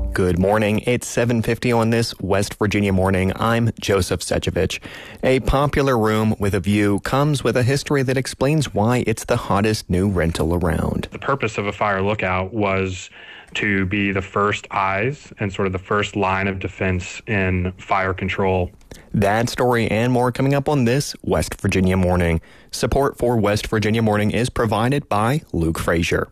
Good morning. It's 7:50 on this West Virginia morning. I'm Joseph Sejovich. A popular room with a view comes with a history that explains why it's the hottest new rental around. The purpose of a fire lookout was to be the first eyes and sort of the first line of defense in fire control. That story and more coming up on this West Virginia morning. Support for West Virginia Morning is provided by Luke Frazier.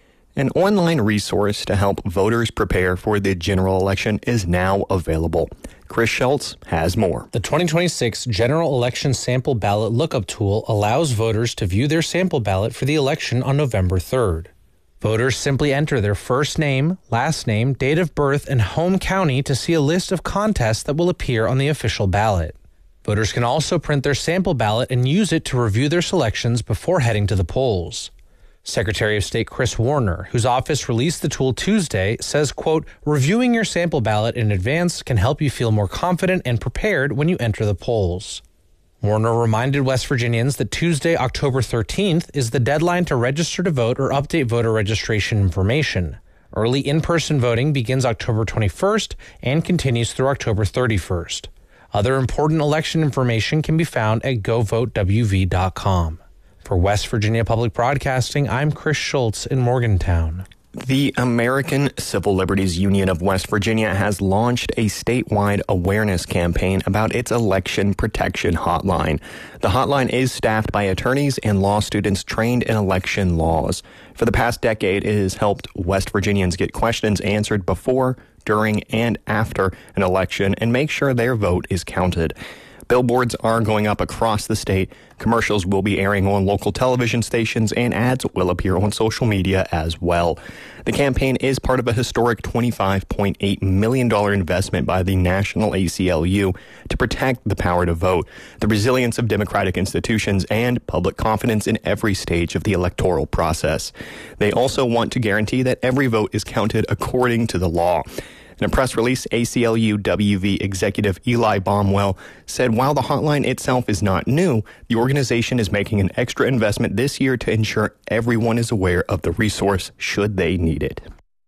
An online resource to help voters prepare for the general election is now available. Chris Schultz has more. The 2026 General Election Sample Ballot Lookup Tool allows voters to view their sample ballot for the election on November 3rd. Voters simply enter their first name, last name, date of birth, and home county to see a list of contests that will appear on the official ballot. Voters can also print their sample ballot and use it to review their selections before heading to the polls. Secretary of State Chris Warner, whose office released the tool Tuesday, says, quote, reviewing your sample ballot in advance can help you feel more confident and prepared when you enter the polls. Warner reminded West Virginians that Tuesday, October 13th, is the deadline to register to vote or update voter registration information. Early in-person voting begins October 21st and continues through October 31st. Other important election information can be found at govotewv.com. For West Virginia Public Broadcasting, I'm Chris Schultz in Morgantown. The American Civil Liberties Union of West Virginia has launched a statewide awareness campaign about its election protection hotline. The hotline is staffed by attorneys and law students trained in election laws. For the past decade, it has helped West Virginians get questions answered before, during, and after an election and make sure their vote is counted. Billboards are going up across the state. Commercials will be airing on local television stations, and ads will appear on social media as well. The campaign is part of a historic $25.8 million investment by the National ACLU to protect the power to vote, the resilience of democratic institutions, and public confidence in every stage of the electoral process. They also want to guarantee that every vote is counted according to the law. In a press release, ACLU WV executive Eli Baumwell said while the hotline itself is not new, the organization is making an extra investment this year to ensure everyone is aware of the resource should they need it.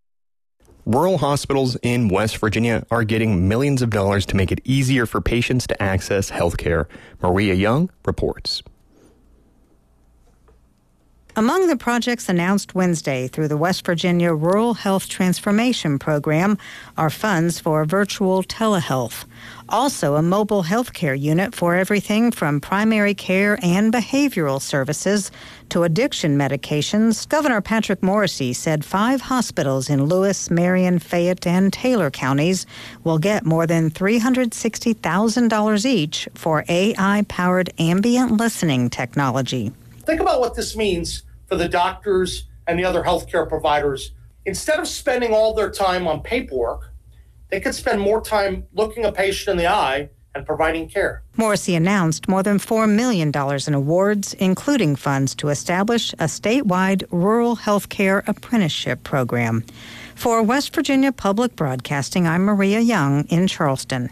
Rural hospitals in West Virginia are getting millions of dollars to make it easier for patients to access health care. Maria Young reports. Among the projects announced Wednesday through the West Virginia Rural Health Transformation Program are funds for virtual telehealth. Also, a mobile health care unit for everything from primary care and behavioral services to addiction medications. Governor Patrick Morrisey said 5 hospitals in Lewis, Marion, Fayette, and Taylor counties will get more than $360,000 each for AI-powered ambient listening technology. Think about what this means for the doctors and the other healthcare providers. Instead of spending all their time on paperwork, they could spend more time looking a patient in the eye and providing care. Morrisey announced more than $4 million in awards, including funds to establish a statewide rural healthcare apprenticeship program. For West Virginia Public Broadcasting, I'm Maria Young in Charleston.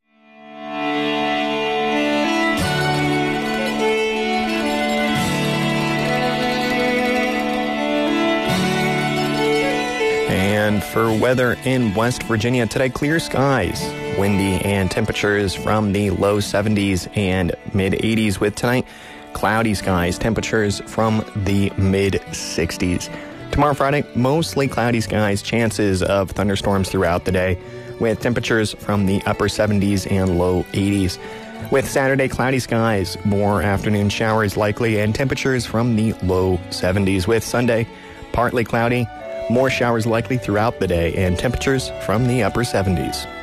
And for weather in West Virginia today, clear skies, windy, and temperatures from the low 70s and mid 80s, with tonight cloudy skies, temperatures from the mid 60s. Tomorrow, Friday, mostly cloudy skies, chances of thunderstorms throughout the day, with temperatures from the upper 70s and low 80s. With Saturday, cloudy skies, more afternoon showers likely, and temperatures from the low 70s. With Sunday, partly cloudy, more showers likely throughout the day, and temperatures from the upper 70s.